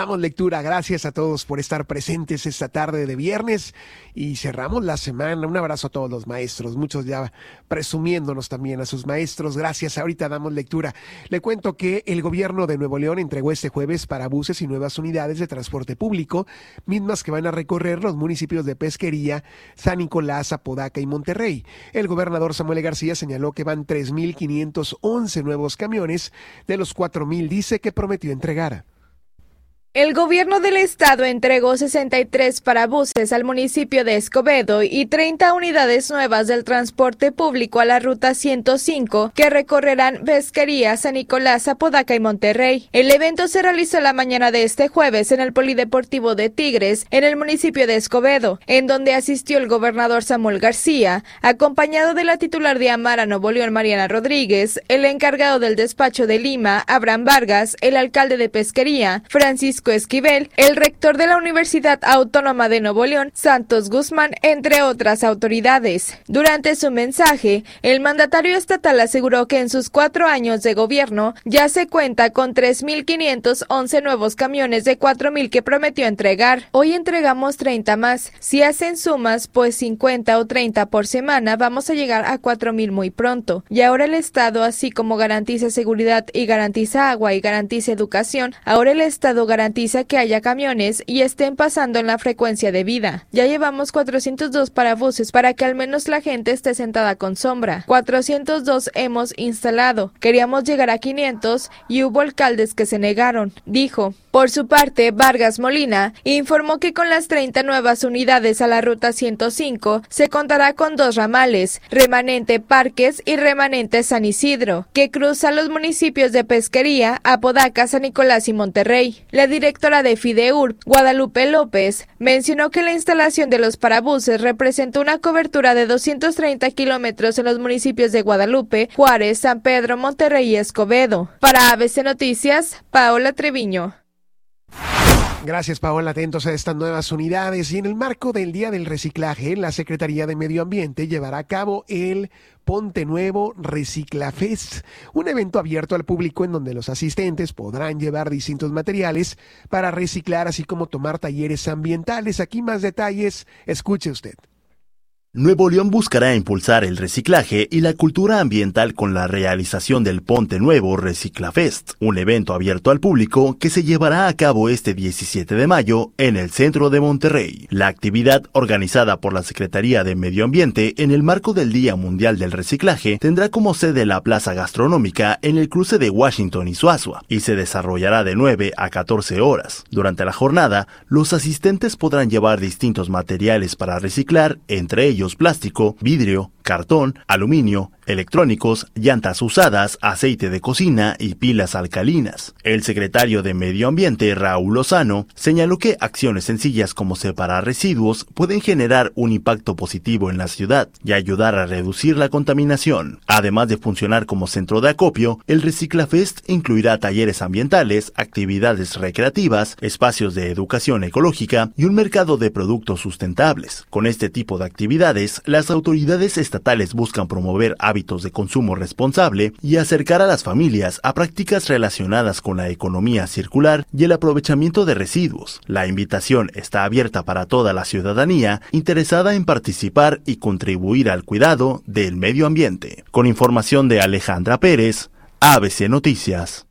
Damos lectura, gracias a todos por estar presentes esta tarde de viernes y cerramos la semana. Un abrazo a todos los maestros, muchos ya presumiéndonos también a sus maestros. Gracias, ahorita damos lectura. Le cuento que el gobierno de Nuevo León entregó este jueves para buses y nuevas unidades de transporte público, mismas que van a recorrer los municipios de Pesquería, San Nicolás, Apodaca y Monterrey. El gobernador Samuel García señaló que van 3,511 nuevos camiones, de los 4,000 dice que prometió entregar. El gobierno del estado entregó 63 parabuses al municipio de Escobedo y 30 unidades nuevas del transporte público a la ruta 105 que recorrerán Pesquería, San Nicolás, Apodaca y Monterrey. El evento se realizó la mañana de este jueves en el Polideportivo de Tigres, en el municipio de Escobedo, en donde asistió el gobernador Samuel García, acompañado de la titular de Amara Nuevo León, Mariana Rodríguez, el encargado del despacho de Lima, Abraham Vargas, el alcalde de Pesquería, Francisco Esquivel, el rector de la Universidad Autónoma de Nuevo León, Santos Guzmán, entre otras autoridades. Durante su mensaje, el mandatario estatal aseguró que en sus 4 años de gobierno ya se cuenta con 3,511 nuevos camiones de 4,000 que prometió entregar. Hoy entregamos 30 más. Si hacen sumas, pues 50 o 30 por semana, vamos a llegar a 4,000 muy pronto. Y ahora el Estado, así como garantiza seguridad y garantiza agua y garantiza educación, ahora el Estado garantiza que haya camiones y estén pasando en la frecuencia debida. Ya llevamos 402 parabuses para que al menos la gente esté sentada con sombra. 402 hemos instalado. Queríamos llegar a 500 y hubo alcaldes que se negaron, dijo. Por su parte, Vargas Molina informó que con las 30 nuevas unidades a la ruta 105 se contará con 2 ramales, remanente Parques y remanente San Isidro, que cruza los municipios de Pesquería, Apodaca, San Nicolás y Monterrey. La directora de FIDEUR, Guadalupe López, mencionó que la instalación de los parabuses representa una cobertura de 230 kilómetros en los municipios de Guadalupe, Juárez, San Pedro, Monterrey y Escobedo. Para ABC Noticias, Paola Treviño. Gracias, Paola. Atentos a estas nuevas unidades. Y en el marco del Día del Reciclaje, la Secretaría de Medio Ambiente llevará a cabo el Ponte Nuevo Reciclafest, un evento abierto al público en donde los asistentes podrán llevar distintos materiales para reciclar, así como tomar talleres ambientales. Aquí más detalles, escuche usted. Nuevo León buscará impulsar el reciclaje y la cultura ambiental con la realización del Ponte Nuevo Reciclafest, un evento abierto al público que se llevará a cabo este 17 de mayo en el centro de Monterrey. La actividad, organizada por la Secretaría de Medio Ambiente en el marco del Día Mundial del Reciclaje, tendrá como sede la Plaza Gastronómica en el cruce de Washington y Suazua y se desarrollará de 9 a 14 horas. Durante la jornada, los asistentes podrán llevar distintos materiales para reciclar, entre ellos plástico, vidrio, cartón, aluminio, electrónicos, llantas usadas, aceite de cocina y pilas alcalinas. El secretario de Medio Ambiente, Raúl Lozano, señaló que acciones sencillas como separar residuos pueden generar un impacto positivo en la ciudad y ayudar a reducir la contaminación. Además de funcionar como centro de acopio, el Reciclafest incluirá talleres ambientales, actividades recreativas, espacios de educación ecológica y un mercado de productos sustentables. Con este tipo de actividades, las autoridades estatales buscan promover hábitos de consumo responsable y acercar a las familias a prácticas relacionadas con la economía circular y el aprovechamiento de residuos. La invitación está abierta para toda la ciudadanía interesada en participar y contribuir al cuidado del medio ambiente. Con información de Alejandra Pérez, ABC Noticias.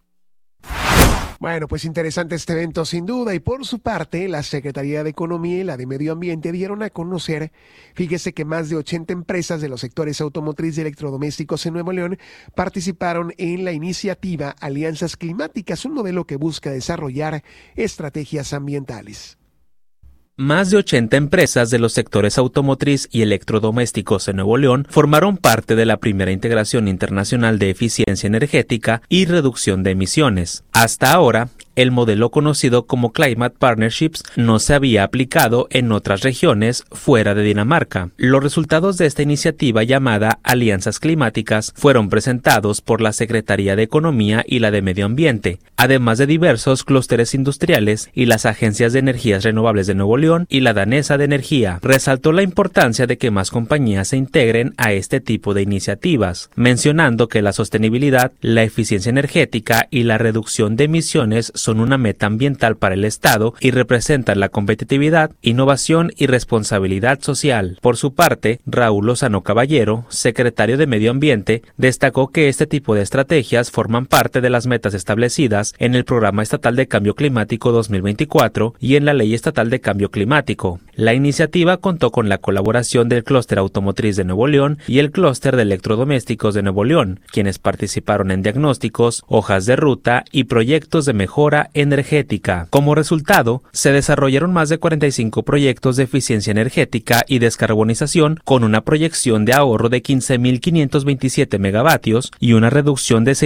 Bueno, pues interesante este evento sin duda, y por su parte la Secretaría de Economía y la de Medio Ambiente dieron a conocer, fíjese que más de 80 empresas de los sectores automotriz y electrodomésticos en Nuevo León participaron en la iniciativa Alianzas Climáticas, un modelo que busca desarrollar estrategias ambientales. Más de 80 empresas de los sectores automotriz y electrodomésticos en Nuevo León formaron parte de la primera integración internacional de eficiencia energética y reducción de emisiones. Hasta ahora, el modelo conocido como Climate Partnerships no se había aplicado en otras regiones fuera de Dinamarca. Los resultados de esta iniciativa llamada Alianzas Climáticas fueron presentados por la Secretaría de Economía y la de Medio Ambiente, además de diversos clústeres industriales y las agencias de energías renovables de Nuevo León y la danesa de energía. Resaltó la importancia de que más compañías se integren a este tipo de iniciativas, mencionando que la sostenibilidad, la eficiencia energética y la reducción de emisiones son son una meta ambiental para el Estado y representan la competitividad, innovación y responsabilidad social. Por su parte, Raúl Lozano Caballero, secretario de Medio Ambiente, destacó que este tipo de estrategias forman parte de las metas establecidas en el Programa Estatal de Cambio Climático 2024 y en la Ley Estatal de Cambio Climático. La iniciativa contó con la colaboración del Clúster Automotriz de Nuevo León y el Clúster de Electrodomésticos de Nuevo León, quienes participaron en diagnósticos, hojas de ruta y proyectos de mejora energética. Como resultado, se desarrollaron más de 45 proyectos de eficiencia energética y descarbonización con una proyección de ahorro de 15.527 megavatios y una reducción de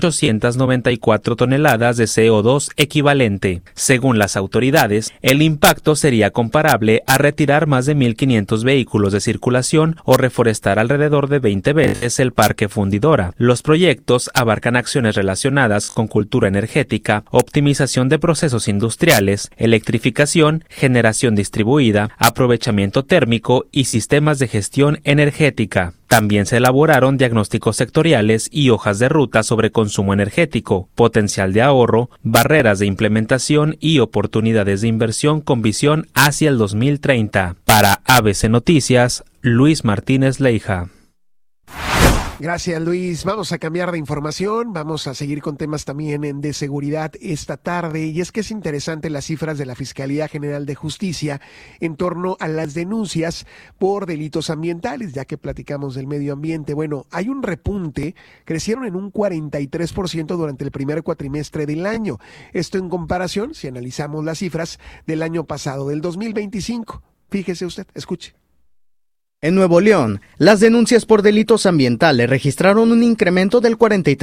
6.894 toneladas de CO2 equivalente. Según las autoridades, el impacto sería comparable a retirar más de 1.500 vehículos de circulación o reforestar alrededor de 20 veces el parque fundidora. Los proyectos abarcan acciones relacionadas con cultura energética, optimización de procesos industriales, electrificación, generación distribuida, aprovechamiento térmico y sistemas de gestión energética. También se elaboraron diagnósticos sectoriales y hojas de ruta sobre consumo energético, potencial de ahorro, barreras de implementación y oportunidades de inversión con visión hacia el 2030. Para ABC Noticias, Luis Martínez Leija. Gracias, Luis. Vamos a cambiar de información, vamos a seguir con temas también de seguridad esta tarde, y es que es interesante las cifras de la Fiscalía General de Justicia en torno a las denuncias por delitos ambientales, ya que platicamos del medio ambiente. Bueno, hay un repunte, crecieron en un 43% durante el primer cuatrimestre del año. Esto en comparación, si analizamos las cifras del año pasado, del 2025. Fíjese usted, escuche. En Nuevo León, las denuncias por delitos ambientales registraron un incremento del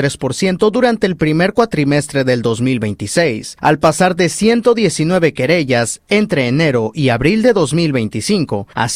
43% durante el primer cuatrimestre del 2026, al pasar de 119 querellas entre enero y abril de 2025 a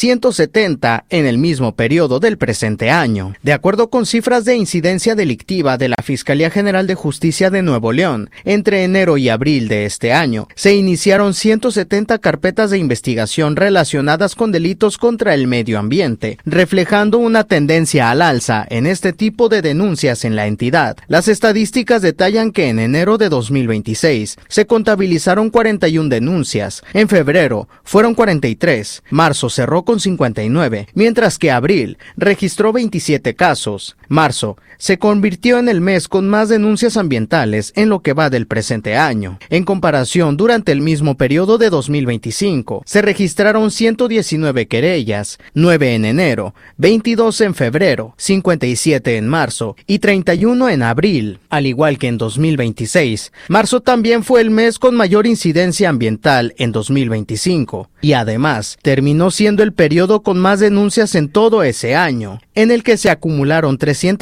170 en el mismo periodo del presente año. De acuerdo con cifras de incidencia delictiva de la Fiscalía General de Justicia de Nuevo León, entre enero y abril de este año, se iniciaron 170 carpetas de investigación relacionadas con delitos contra el medio ambiente, reflejando una tendencia al alza en este tipo de denuncias en la entidad. Las estadísticas detallan que en enero de 2026 se contabilizaron 41 denuncias, en febrero fueron 43, marzo cerró con 59, mientras que abril registró 27 casos. Marzo se convirtió en el mes con más denuncias ambientales en lo que va del presente año. En comparación, durante el mismo periodo de 2025 se registraron 119 querellas, 9 en enero, 22 en febrero, 57 en marzo y 31 en abril. Al igual que en 2026, marzo también fue el mes con mayor incidencia ambiental en 2025 y además terminó siendo el periodo con más denuncias en todo ese año, en el que se acumularon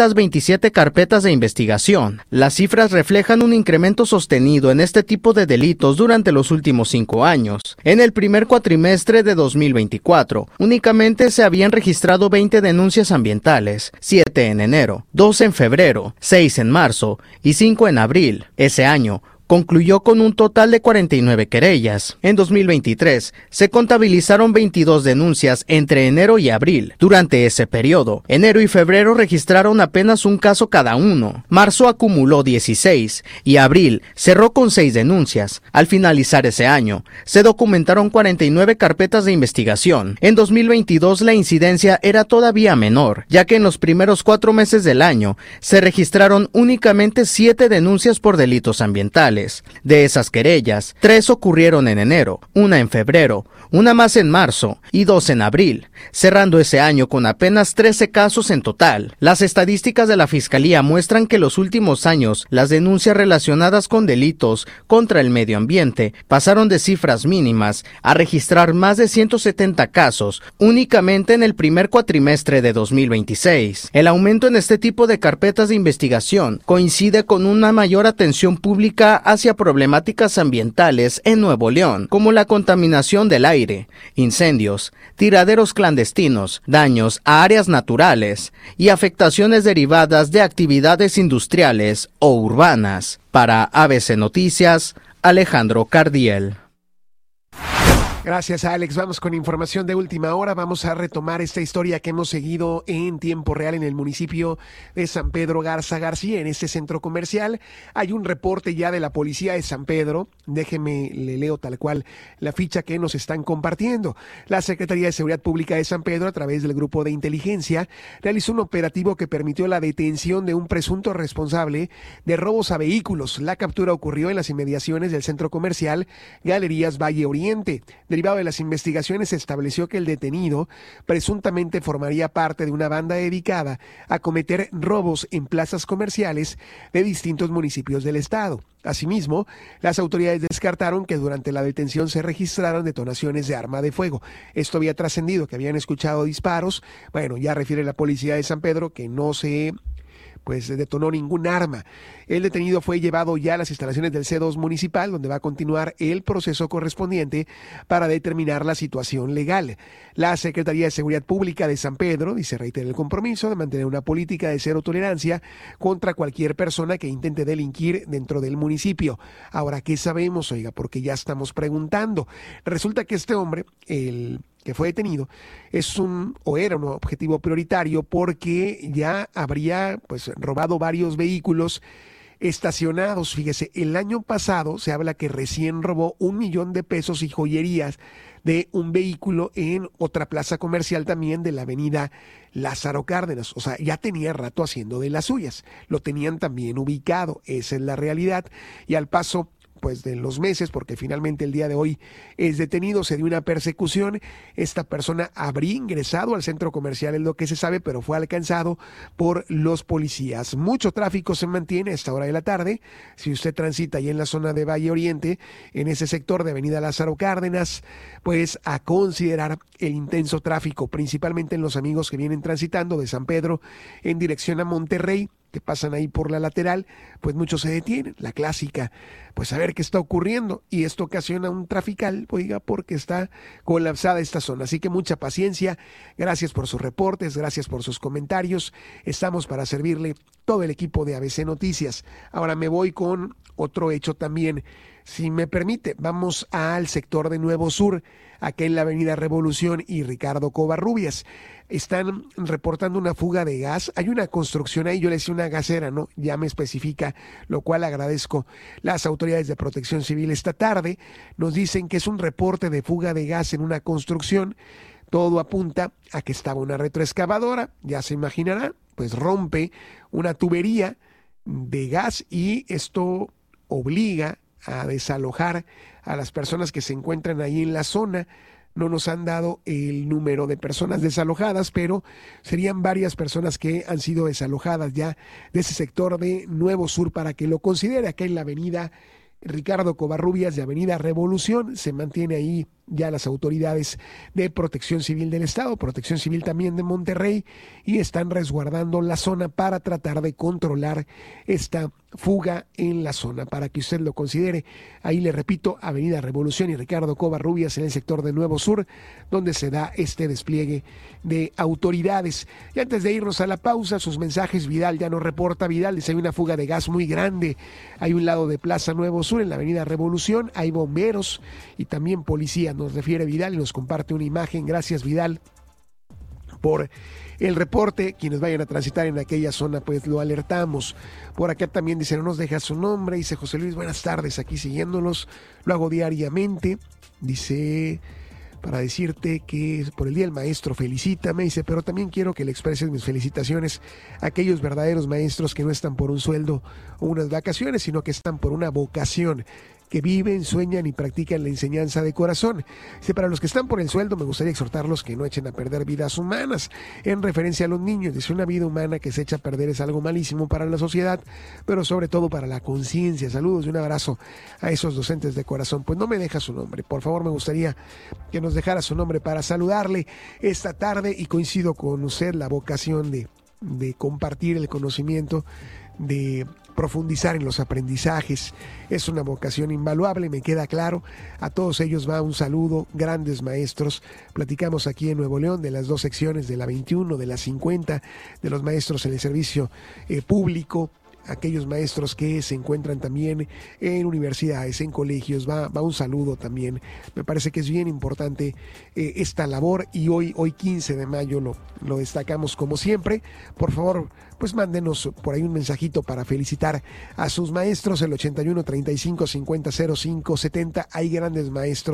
327 carpetas de investigación. Las cifras reflejan un incremento sostenido en este tipo de delitos durante los últimos 5 años. En el primer cuatrimestre de 2024, únicamente se habían registrado 20 denuncias ambientales, 7 en enero, 2 en febrero, 6 en marzo y 5 en abril. Ese año concluyó con un total de 49 querellas. En 2023 se contabilizaron 22 denuncias entre enero y abril. Durante ese periodo, enero y febrero registraron apenas un caso cada uno. Marzo acumuló 16 y abril cerró con 6 denuncias. Al finalizar ese año, se documentaron 49 carpetas de investigación. En 2022 la incidencia era todavía menor, ya que en los primeros 4 meses del año se registraron únicamente 7 denuncias por delitos ambientales. De esas querellas, 3 ocurrieron en enero, 1 en febrero, 1 más en marzo y 2 en abril, cerrando ese año con apenas 13 casos en total. Las estadísticas de la Fiscalía muestran que en los últimos años las denuncias relacionadas con delitos contra el medio ambiente pasaron de cifras mínimas a registrar más de 170 casos únicamente en el primer cuatrimestre de 2026. El aumento en este tipo de carpetas de investigación coincide con una mayor atención pública hacia problemáticas ambientales en Nuevo León, como la contaminación del aire, incendios, tiraderos clandestinos, daños a áreas naturales y afectaciones derivadas de actividades industriales o urbanas. Para ABC Noticias, Alejandro Cardiel. Gracias, Alex. Vamos con información de última hora. Vamos a retomar esta historia que hemos seguido en tiempo real en el municipio de San Pedro Garza García, en este centro comercial. Hay un reporte ya de la policía de San Pedro. Déjeme, le leo tal cual la ficha que nos están compartiendo. La Secretaría de Seguridad Pública de San Pedro, a través del grupo de inteligencia, realizó un operativo que permitió la detención de un presunto responsable de robos a vehículos. La captura ocurrió en las inmediaciones del centro comercial Galerías Valle Oriente. Derivado de las investigaciones, se estableció que el detenido presuntamente formaría parte de una banda dedicada a cometer robos en plazas comerciales de distintos municipios del estado. Asimismo, las autoridades descartaron que durante la detención se registraron detonaciones de arma de fuego. Esto había trascendido que habían escuchado disparos. Bueno, ya refiere la policía de San Pedro que no se detonó ningún arma. El detenido fue llevado ya a las instalaciones del C2 municipal, donde va a continuar el proceso correspondiente para determinar la situación legal. La Secretaría de Seguridad Pública de San Pedro dice reitera el compromiso de mantener una política de cero tolerancia contra cualquier persona que intente delinquir dentro del municipio. Ahora, ¿qué sabemos? Oiga, porque ya estamos preguntando. Resulta que este hombre, el que fue detenido, era un objetivo prioritario porque ya habría robado varios vehículos estacionados. Fíjese, el año pasado se habla que recién robó $1 millón y joyerías de un vehículo en otra plaza comercial también de la avenida Lázaro Cárdenas. O sea, ya tenía rato haciendo de las suyas. Lo tenían también ubicado. Esa es la realidad. Y al paso de los meses, porque finalmente el día de hoy es detenido, se dio una persecución. Esta persona habría ingresado al centro comercial, es lo que se sabe, pero fue alcanzado por los policías. Mucho tráfico se mantiene a esta hora de la tarde. Si usted transita ahí en la zona de Valle Oriente, en ese sector de avenida Lázaro Cárdenas, pues a considerar el intenso tráfico, principalmente en los amigos que vienen transitando de San Pedro en dirección a Monterrey, que pasan ahí por la lateral, pues muchos se detienen, la clásica, pues a ver qué está ocurriendo, y esto ocasiona un trafical, oiga, porque está colapsada esta zona. Así que mucha paciencia, gracias por sus reportes, gracias por sus comentarios, estamos para servirle todo el equipo de ABC Noticias. Ahora me voy con otro hecho también, si me permite, vamos al sector de Nuevo Sur, acá en la avenida Revolución y Ricardo Covarrubias. Están reportando una fuga de gas. Hay una construcción ahí, yo le decía una gasera, ¿no? Ya me especifica, lo cual agradezco. Las autoridades de Protección Civil esta tarde nos dicen que es un reporte de fuga de gas en una construcción. Todo apunta a que estaba una retroexcavadora, ya se imaginará, pues rompe una tubería de gas y esto obliga a desalojar a las personas que se encuentran ahí en la zona. No nos han dado el número de personas desalojadas, pero serían varias personas que han sido desalojadas ya de ese sector de Nuevo Sur, para que lo considere. Acá en la avenida Ricardo Covarrubias de avenida Revolución se mantiene ahí ya las autoridades de Protección Civil del Estado, Protección Civil también de Monterrey, y están resguardando la zona para tratar de controlar esta fuga en la zona, para que usted lo considere. Ahí le repito, avenida Revolución y Ricardo Covarrubias en el sector de Nuevo Sur, donde se da este despliegue de autoridades. Y antes de irnos a la pausa, sus mensajes. Vidal ya nos reporta. Vidal dice: hay una fuga de gas muy grande, hay un lado de Plaza Nuevo Sur en la avenida Revolución, hay bomberos y también policía, nos refiere Vidal y nos comparte una imagen. Gracias, Vidal, por el reporte. Quienes vayan a transitar en aquella zona, pues lo alertamos. Por acá también dice, no nos deja su nombre, dice José Luis, buenas tardes, aquí siguiéndolos, lo hago diariamente, dice, para decirte que por el Día del Maestro felicítame, dice, pero también quiero que le expreses mis felicitaciones a aquellos verdaderos maestros que no están por un sueldo o unas vacaciones, sino que están por una vocación, que viven, sueñan y practican la enseñanza de corazón. Dice, para los que están por el sueldo, me gustaría exhortarlos que no echen a perder vidas humanas, en referencia a los niños. Dice, una vida humana que se echa a perder es algo malísimo para la sociedad, pero sobre todo para la conciencia. Saludos y un abrazo a esos docentes de corazón. Pues no me deja su nombre, por favor, me gustaría que nos dejara su nombre para saludarle esta tarde, y coincido con usted, la vocación de compartir el conocimiento, de profundizar en los aprendizajes, es una vocación invaluable, me queda claro. A todos ellos va un saludo, grandes maestros. Platicamos aquí en Nuevo León de las dos secciones, de la 21, de la 50, de los maestros en el servicio público, aquellos maestros que se encuentran también en universidades, en colegios, va un saludo también. Me parece que es bien importante esta labor, y hoy 15 de mayo lo destacamos como siempre. Por favor, pues mándenos por ahí un mensajito para felicitar a sus maestros, el 81 35 50 05 70. Hay grandes maestros